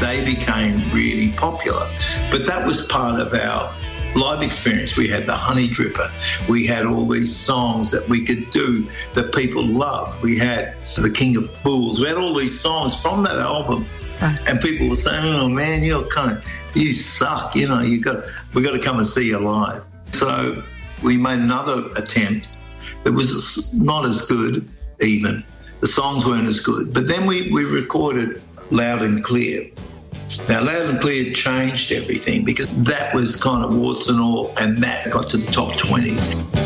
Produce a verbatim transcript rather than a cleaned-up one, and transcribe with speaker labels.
Speaker 1: they became really popular. But that was part of our live experience. We had the Honey Dripper. We had all these songs that we could do that people loved. We had The King of Fools. We had all these songs from that album. Right. And people were saying, oh, man, you're kind of, you suck, you know, you got, we got to come and see you live. So we made another attempt. It was not as good, even. The songs weren't as good. But then we, we recorded Loud and Clear. Now, Loud and Clear changed everything because that was kind of warts and all, and that got to the top twenty.